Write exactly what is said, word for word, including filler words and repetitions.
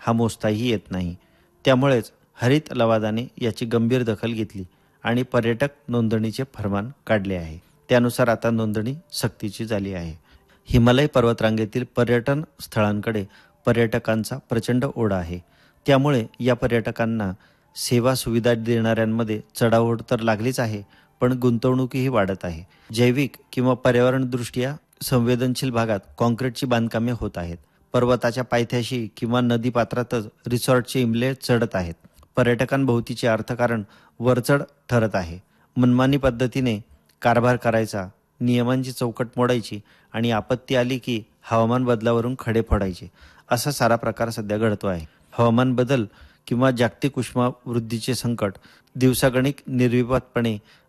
हा मोजताही येत नाही. त्यामुळेच हरित लवादाने याची गंभीर दखल घेतली आणि पर्यटक नोंदणीचे फरमान काढले आहे. त्यानुसार आता नोंदणी सक्तीची झाली आहे. हिमालय पर्वतरांगेतील पर्यटन स्थळांकडे पर्यटकांचा प्रचंड ओढा आहे. त्यामुळे या पर्यटकांना सेवा सुविधा देणाऱ्यांमध्ये चढाओढ तर लागलीच आहे, पण गुंतवणूकही वाढत आहे. जैविक किंवा पर्यावरणदृष्ट्या संवेदनशील भागात कॉन्क्रीटची बांधकामे होत आहेत. पर्वताच्या पायथ्याशी किंवा नदीपात्रातच रिसॉर्टचे इमले चढत आहेत. पर्यटकांभोवतीचे अर्थकारण वरचढ ठरत आहे. मनमानी पद्धतीने कारभार करायचा, नियमांची चौकट मोडायची आणि आपत्ती आली की हवामान बदलावरून खडे फोडायचे, असा सारा प्रकार सध्या घडतो आहे. हवामान बदल किंवा जागतिक उष्मावृद्धीचे संकट दिवसागणिक निर्विवादपणे